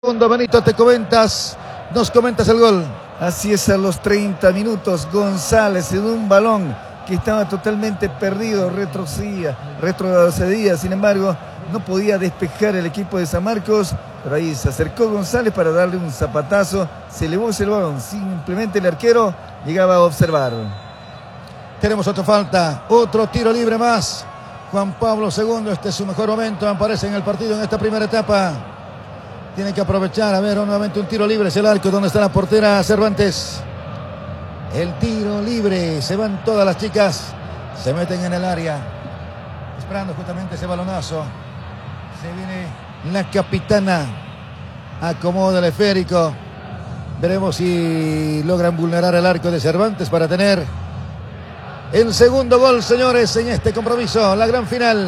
Segundo, Benito, nos comentas el gol. Así es, a los 30 minutos, González en un balón que estaba totalmente perdido, retrocedía, sin embargo, no podía despejar el equipo de San Marcos, pero ahí se acercó González para darle un zapatazo, se elevó ese balón, simplemente el arquero llegaba a observar. Tenemos otra falta, otro tiro libre más. Juan Pablo II, este es su mejor momento, aparece en el partido en esta primera etapa. Tiene que aprovechar, a ver, nuevamente un tiro libre, es el arco donde está la portera Cervantes. El tiro libre, se van todas las chicas, se meten en el área, esperando justamente ese balonazo. Se viene la capitana, acomoda el esférico. Veremos si logran vulnerar el arco de Cervantes para tener el segundo gol, señores, en este compromiso, la gran final.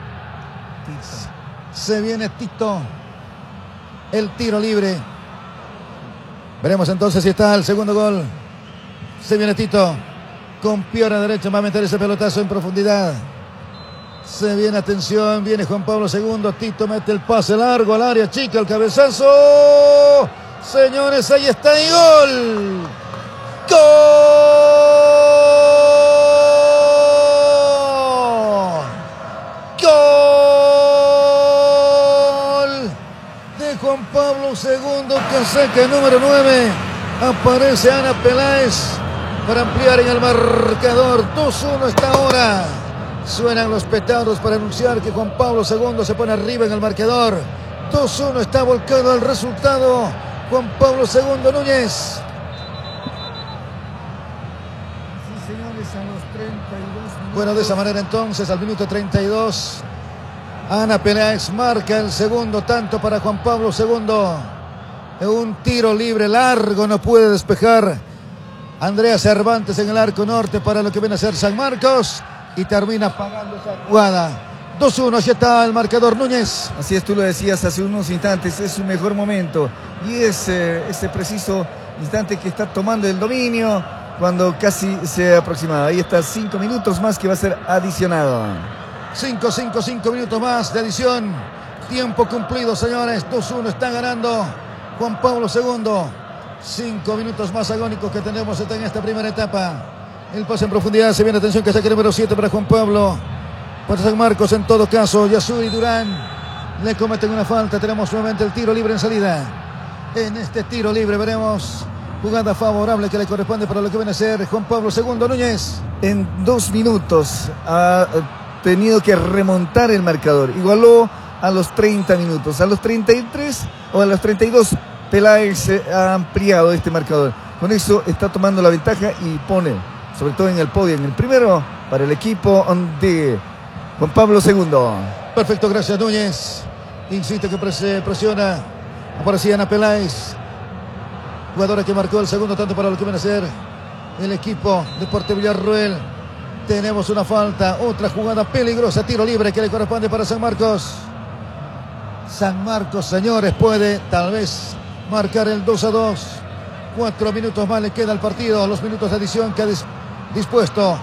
Se viene Tito. El tiro libre. Veremos entonces si está el segundo gol. Se viene Tito. Con pierna derecha va a meter ese pelotazo en profundidad. Se viene, atención, viene Juan Pablo II. Tito mete el pase largo al área chica, el cabezazo. Señores, ahí está el gol. ¡Gol! Juan Pablo II, casaca número 9. Aparece Ana Peláez para ampliar en el marcador. 2-1 está ahora. Suenan los petardos para anunciar que Juan Pablo II se pone arriba en el marcador. 2-1 está volcado el resultado. Juan Pablo II Núñez. Sí, señores, a los 32 minutos. Bueno, de esa manera entonces, al minuto 32. Ana Peláez marca el segundo tanto para Juan Pablo II. Un tiro libre largo, no puede despejar Andrea Cervantes en el arco norte para lo que viene a ser San Marcos. Y termina pagando esa jugada. 2-1, así está el marcador, Núñez. Así es, tú lo decías hace unos instantes, es su mejor momento. Y es ese preciso instante que está tomando el dominio cuando casi se aproximaba. Ahí está, 5 minutos más que va a ser adicionado. 5 minutos más de adición. Tiempo cumplido, señores. 2-1 está ganando Juan Pablo II. 5 minutos más agónicos que tenemos en esta primera etapa. El pase en profundidad. Se viene, atención, que saque número 7 para Juan Pablo. Para San Marcos, en todo caso. Yasuri Durán le cometen una falta. Tenemos nuevamente el tiro libre en salida. En este tiro libre veremos jugada favorable que le corresponde para lo que viene a ser Juan Pablo II Núñez. En 2 minutos tenido que remontar el marcador. Igualó a los 30 minutos. A los 33 o a los 32 Peláez ha ampliado este marcador. Con eso está tomando la ventaja y pone, sobre todo en el podio, en el primero para el equipo de Juan Pablo II. Perfecto, gracias, Núñez. Insiste que presiona. Aparecía Ana Peláez, jugadora que marcó el segundo tanto para lo que viene a ser el equipo Deporte Villarroel. Tenemos una falta, otra jugada peligrosa, tiro libre que le corresponde para San Marcos. San Marcos, señores, puede tal vez marcar el 2-2. 4 minutos más le queda al partido, los minutos de adición que ha dispuesto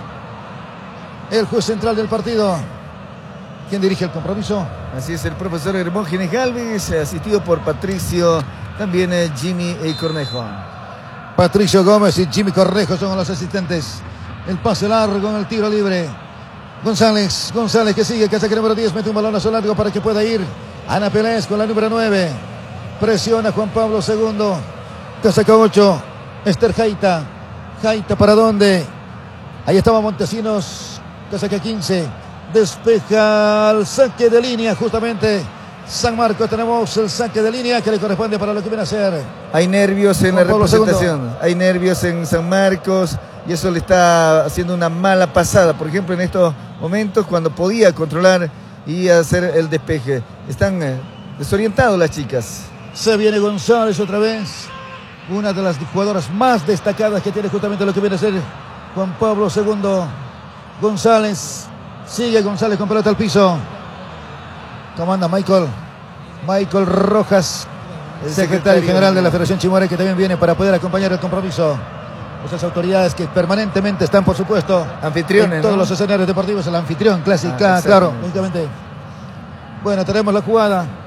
el juez central del partido. ¿Quién dirige el compromiso? Así es, el profesor Hermógenes Galvez, asistido por Patricio, también Jimmy Cornejo. Patricio Gómez y Jimmy Cornejo son los asistentes. El pase largo en el tiro libre. González que sigue, que saca el número 10, mete un balonazo largo para que pueda ir. Ana Peláez con la número 9. Presiona Juan Pablo II. Que saca 8. Esther Jaita. Jaita, ¿para dónde? Ahí estaba Montesinos, que saca 15. Despeja el saque de línea, justamente. San Marcos, tenemos el saque de línea que le corresponde para lo que viene a ser. Hay nervios en la representación. Hay nervios en San Marcos. Y eso le está haciendo una mala pasada. Por ejemplo, en estos momentos cuando podía controlar y hacer el despeje. Están desorientados las chicas. Se viene González otra vez. Una de las jugadoras más destacadas que tiene justamente lo que viene a ser Juan Pablo II. González. Sigue González con pelota al piso. Comanda Michael Rojas, el secretario general de la Federación Chimoré, que también viene para poder acompañar el compromiso. Esas autoridades que permanentemente están, por supuesto, anfitriones, en todos los escenarios deportivos, el anfitrión clásica, claro, lógicamente. Bueno, tenemos la jugada.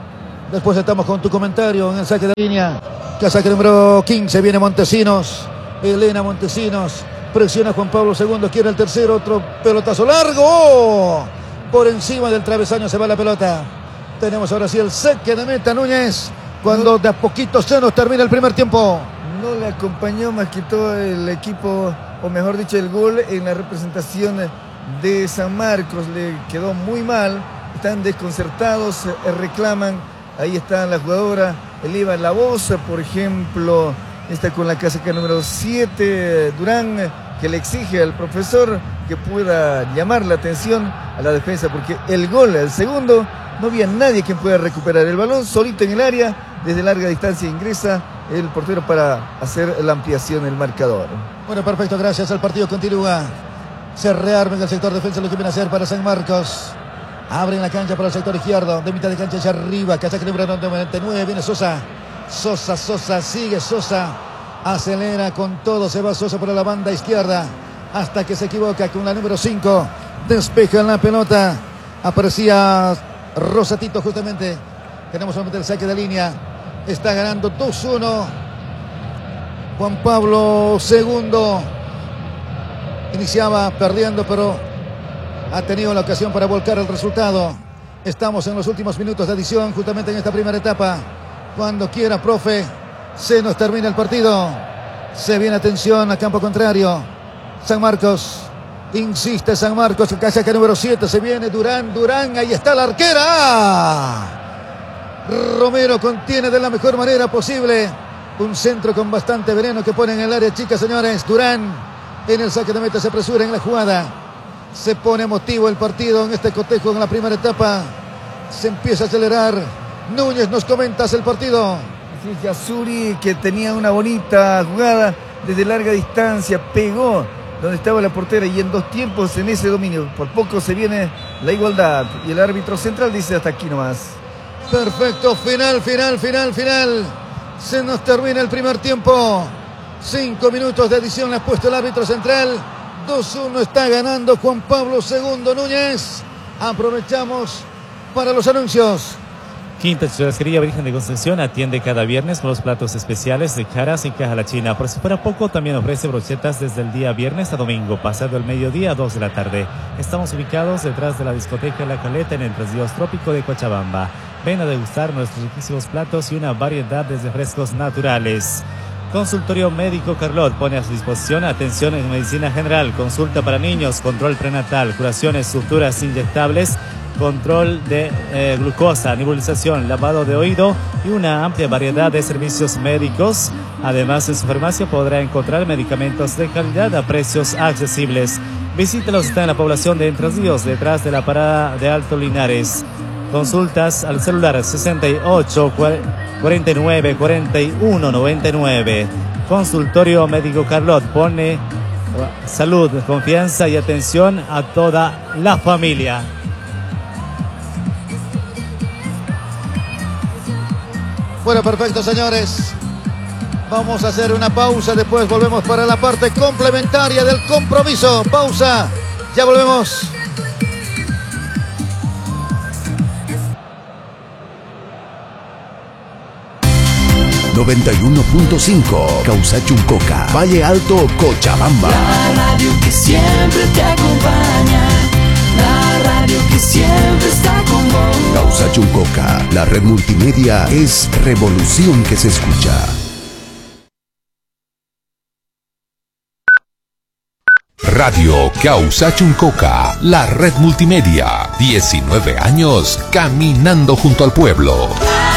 Después estamos con tu comentario en el saque de línea. Que saque número 15, viene Montesinos. Elena Montesinos. Presiona Juan Pablo II, quiere el tercero, otro pelotazo largo. ¡Oh! Por encima del travesaño se va la pelota. Tenemos ahora sí el saque de meta, Núñez. Cuando de a poquito se nos termina el primer tiempo. No le acompañó más que todo el equipo, o mejor dicho, el gol en la representación de San Marcos. Le quedó muy mal, están desconcertados, reclaman. Ahí está la jugadora, elevan la voz, por ejemplo, está con la casaca número 7, Durán, que le exige al profesor que pueda llamar la atención a la defensa, porque el gol, el segundo, no había nadie que pueda recuperar el balón, solito en el área, desde larga distancia ingresa el portero para hacer la ampliación del marcador. Bueno, perfecto, gracias. El partido continúa. Se rearma en el sector defensa lo que viene a hacer para San Marcos. Abren la cancha para el sector izquierdo, de mitad de cancha hacia arriba, casaca número 99, viene Sosa. Sosa, sigue Sosa. Acelera con todo, se va Sosa por la banda izquierda. Hasta que se equivoca con la número 5. Despeja la pelota. Aparecía Rosatito justamente. Tenemos solamente el saque de línea. Está ganando 2-1. Juan Pablo II. Iniciaba perdiendo, pero ha tenido la ocasión para volcar el resultado. Estamos en los últimos minutos de adición, justamente en esta primera etapa. Cuando quiera, profe, se nos termina el partido. Se viene atención a campo contrario. San Marcos. Insiste San Marcos, el casaca número 7. Se viene Durán, ahí está la arquera. ¡Ah! Romero contiene de la mejor manera posible. Un centro con bastante veneno que pone en el área chica, señores. Durán en el saque de meta, se apresura en la jugada. Se pone emotivo el partido en este cotejo en la primera etapa. Se empieza a acelerar. Núñez, nos comentas el partido. Sí, Yasuri, que tenía una bonita jugada desde larga distancia, pegó donde estaba la portera y en 2 tiempos en ese dominio. Por poco se viene la igualdad y el árbitro central dice hasta aquí nomás. Perfecto, final. Se nos termina el primer tiempo. 5 minutos de adición le ha puesto el árbitro central. 2-1 está ganando Juan Pablo II, Núñez. Aprovechamos para los anuncios. Quinta Churrasquería Virgen de Concepción atiende cada viernes con los platos especiales de caras y caja la china. Por si fuera poco, también ofrece brochetas desde el día viernes a domingo, pasado el mediodía a 2 de la tarde. Estamos ubicados detrás de la discoteca La Caleta en el Trasíos Trópico de Cochabamba. Ven a degustar nuestros riquísimos platos y una variedad de refrescos naturales. Consultorio Médico Carlot pone a su disposición atención en medicina general, consulta para niños, control prenatal, curaciones, suturas inyectables, control de glucosa, nebulización, lavado de oído y una amplia variedad de servicios médicos. Además, en su farmacia podrá encontrar medicamentos de calidad a precios accesibles. Visítelos, está en la población de Entre Ríos, detrás de la parada de Alto Linares. Consultas al celular 68 49 41 99. Consultorio Médico Carlot pone salud, confianza y atención a toda la familia. Bueno, perfecto, señores. Vamos a hacer una pausa, después volvemos para la parte complementaria del compromiso. Pausa, ya volvemos. ...91.5... Causachuncoca, Valle Alto, Cochabamba. La radio que siempre te acompaña. La radio que siempre está con vos. Causachuncoca, la red multimedia es revolución que se escucha. Radio Causachuncoca, la red multimedia. 19 años caminando junto al pueblo.